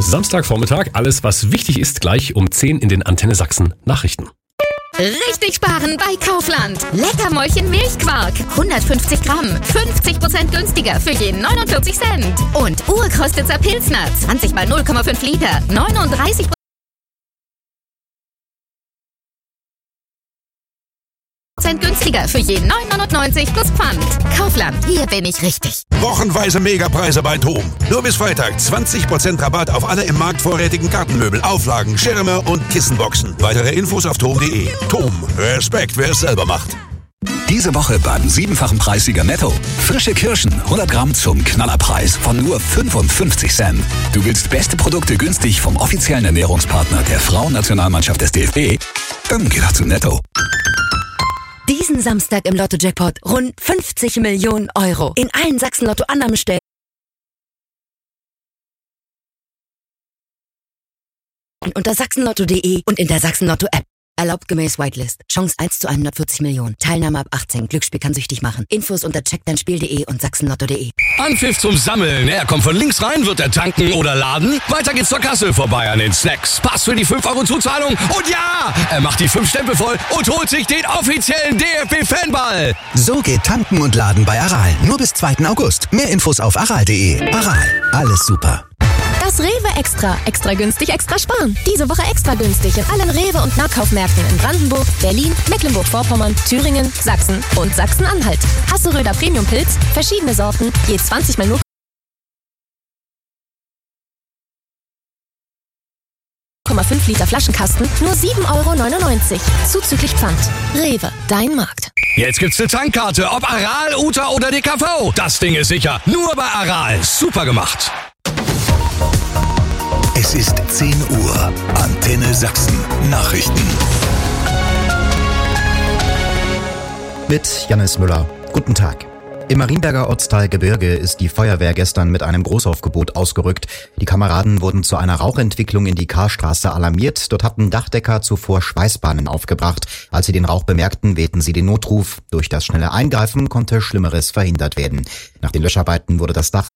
Samstagvormittag, alles was wichtig ist, gleich um 10 in den Antenne Sachsen Nachrichten. Richtig sparen bei Kaufland. Leckermäulchen Milchquark. 150 Gramm. 50% günstiger für je 49 Cent. Und Urkostitzer Pilsner. 20 mal 0,5 Liter. 39% günstiger für je 9,99 plus Pfand. Kaufland, hier bin ich richtig. Wochenweise Megapreise bei TOM. Nur bis Freitag 20% Rabatt auf alle im Markt vorrätigen Gartenmöbel, Auflagen, Schirme und Kissenboxen. Weitere Infos auf TOM.de. TOM, Respekt, wer es selber macht. Diese Woche beim 7-fachen Preissieger Netto. Frische Kirschen, 100 Gramm zum Knallerpreis von nur 55 Cent. Du willst beste Produkte günstig vom offiziellen Ernährungspartner der Frauennationalmannschaft des DFB? Dann geh doch zu Netto. Diesen Samstag im Lotto-Jackpot rund 50 Millionen Euro. In allen Sachsen-Lotto-Annahmestellen unter sachsenlotto.de und in der Sachsen-Lotto-App. Erlaubt gemäß Whitelist. Chance 1 zu 140 Millionen. Teilnahme ab 18. Glücksspiel kann süchtig machen. Infos unter checkdeinspiel.de und sachsenlotto.de. Anpfiff zum Sammeln. Er kommt von links rein, wird er tanken oder laden. Weiter geht's zur Kasse, vorbei an den Snacks. Pass für die 5 Euro Zuzahlung. Und ja, er macht die 5 Stempel voll und holt sich den offiziellen DFB-Fanball. So geht Tanken und Laden bei Aral. Nur bis 2. August. Mehr Infos auf aral.de. Aral. Alles super. Das Rewe Extra. Extra günstig, extra sparen. Diese Woche extra günstig in allen Rewe- und Nahkaufmärkten in Brandenburg, Berlin, Mecklenburg-Vorpommern, Thüringen, Sachsen und Sachsen-Anhalt. Hasseröder Premium-Pilz, verschiedene Sorten, je 20 mal 0,5 Liter Flaschenkasten, nur 7,99 Euro. Zuzüglich Pfand. Rewe, dein Markt. Jetzt gibt's eine Tankkarte, ob Aral, Uta oder DKV. Das Ding ist sicher. Nur bei Aral. Super gemacht. Es ist 10 Uhr. Antenne Sachsen Nachrichten. Mit Jannis Müller. Guten Tag. Im Marienberger Ortsteil Gebirge ist die Feuerwehr gestern mit einem Großaufgebot ausgerückt. Die Kameraden wurden zu einer Rauchentwicklung in die Karstraße alarmiert. Dort hatten Dachdecker zuvor Schweißbahnen aufgebracht. Als sie den Rauch bemerkten, wählten sie den Notruf. Durch das schnelle Eingreifen konnte Schlimmeres verhindert werden. Nach den Löscharbeiten wurde das Dach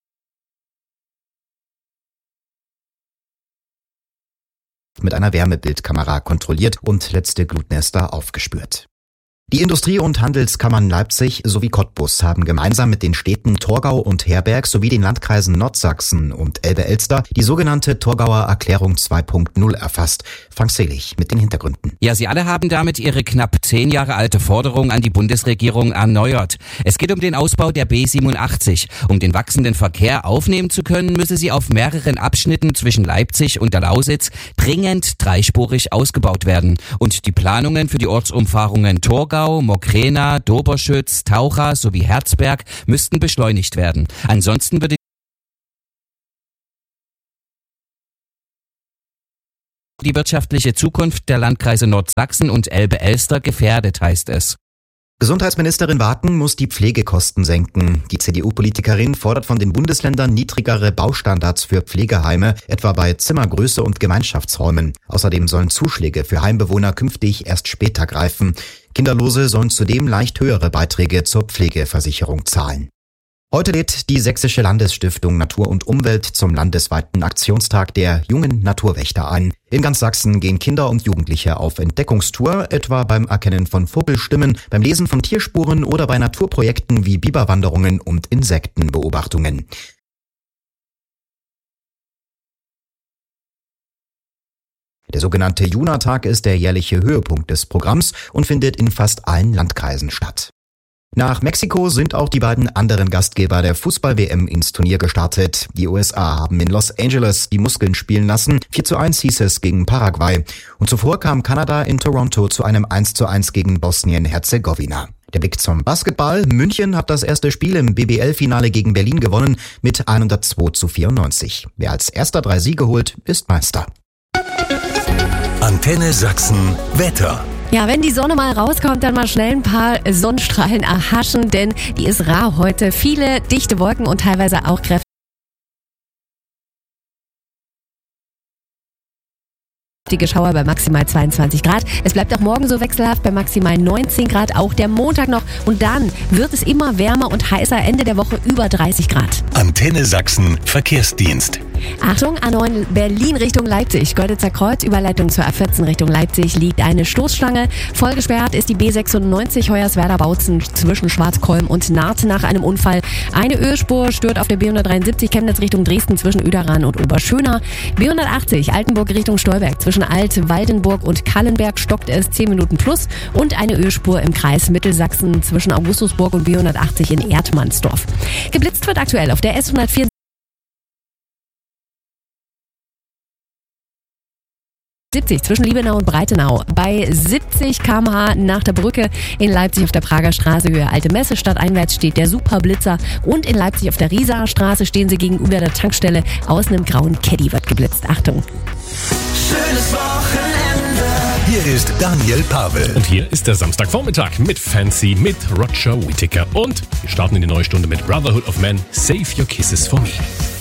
mit einer Wärmebildkamera kontrolliert und letzte Glutnester aufgespürt. Die Industrie- und Handelskammern Leipzig sowie Cottbus haben gemeinsam mit den Städten Torgau und Herberg sowie den Landkreisen Nordsachsen und Elbe-Elster die sogenannte Torgauer Erklärung 2.0 erfasst. Frank Selig mit den Hintergründen. Ja, sie alle haben damit ihre knapp 10 Jahre alte Forderung an die Bundesregierung erneuert. Es geht um den Ausbau der B87. Um den wachsenden Verkehr aufnehmen zu können, müsse sie auf mehreren Abschnitten zwischen Leipzig und der Lausitz dringend dreispurig ausgebaut werden. Und die Planungen für die Ortsumfahrungen Torgau, Mokrena, Doberschütz, Taucha sowie Herzberg müssten beschleunigt werden. Ansonsten würde die wirtschaftliche Zukunft der Landkreise Nordsachsen und Elbe-Elster gefährdet, heißt es. Gesundheitsministerin Warten muss die Pflegekosten senken. Die CDU-Politikerin fordert von den Bundesländern niedrigere Baustandards für Pflegeheime, etwa bei Zimmergröße und Gemeinschaftsräumen. Außerdem sollen Zuschläge für Heimbewohner künftig erst später greifen. Kinderlose sollen zudem leicht höhere Beiträge zur Pflegeversicherung zahlen. Heute lädt die Sächsische Landesstiftung Natur und Umwelt zum landesweiten Aktionstag der jungen Naturwächter ein. In ganz Sachsen gehen Kinder und Jugendliche auf Entdeckungstour, etwa beim Erkennen von Vogelstimmen, beim Lesen von Tierspuren oder bei Naturprojekten wie Biberwanderungen und Insektenbeobachtungen. Der sogenannte Junatag ist der jährliche Höhepunkt des Programms und findet in fast allen Landkreisen statt. Nach Mexiko sind auch die beiden anderen Gastgeber der Fußball-WM ins Turnier gestartet. Die USA haben in Los Angeles die Muskeln spielen lassen. 4:1 hieß es gegen Paraguay. Und zuvor kam Kanada in Toronto zu einem 1:1 gegen Bosnien-Herzegowina. Der Blick zum Basketball. München hat das erste Spiel im BBL-Finale gegen Berlin gewonnen mit 102:94. Wer als erster 3 Siege holt, ist Meister. Antenne Sachsen Wetter. Ja, wenn die Sonne mal rauskommt, dann mal schnell ein paar Sonnenstrahlen erhaschen, denn die ist rar heute. Viele dichte Wolken und teilweise auch kräftige Schauer bei maximal 22 Grad. Es bleibt auch morgen so wechselhaft bei maximal 19 Grad, auch der Montag noch. Und dann wird es immer wärmer und heißer, Ende der Woche über 30 Grad. Antenne Sachsen Verkehrsdienst. Achtung, A9 Berlin Richtung Leipzig, Görlitzer Kreuz, Überleitung zur A14 Richtung Leipzig liegt eine Stoßstange. Voll gesperrt ist die B96 Hoyerswerda-Bautzen zwischen Schwarzkolm und Naht nach einem Unfall. Eine Ölspur stört auf der B173 Chemnitz Richtung Dresden zwischen Uederan und Oberschöna. B180 Altenburg Richtung Stolberg zwischen Alt-Waldenburg und Kallenberg stockt es 10 Minuten plus und eine Ölspur im Kreis Mittelsachsen zwischen Augustusburg und B180 in Erdmannsdorf. Geblitzt wird aktuell auf der S174 zwischen Liebenau und Breitenau. Bei 70 km/h nach der Brücke in Leipzig auf der Prager Straße Höhe Alte Messe stadteinwärts steht der Superblitzer und in Leipzig auf der Riesaer Straße stehen sie gegenüber der Tankstelle. Aus einem grauen Caddy wird geblitzt. Achtung! Schönes Wochenende. Hier ist Daniel Pavel. Und hier ist der Samstagvormittag mit Fancy, mit Roger Whittaker. Und wir starten in die neue Stunde mit Brotherhood of Man, Save Your Kisses for Me.